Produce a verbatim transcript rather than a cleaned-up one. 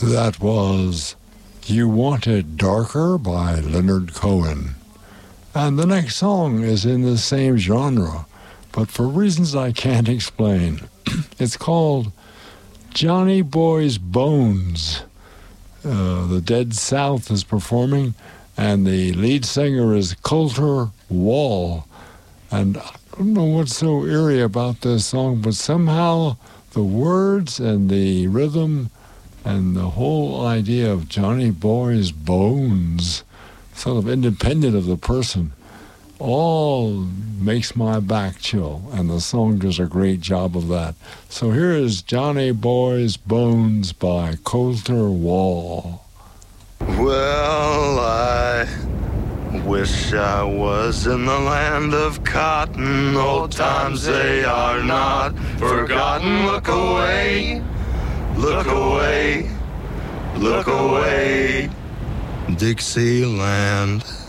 That was You Want It Darker by Leonard Cohen. And the next song is in the same genre, but for reasons I can't explain. It's called Johnny Boy's Bones. Uh, the Dead South is performing, and the lead singer is Colter Wall. And I don't know what's so eerie about this song, but somehow the words and the rhythm and the whole idea of Johnny Boy's bones, sort of independent of the person, all makes my back chill, and the song does a great job of that. So here is Johnny Boy's Bones by Colter Wall. Well, I wish I was in the land of cotton. Old times, they are not forgotten. Look away. Look away, look away, Dixieland.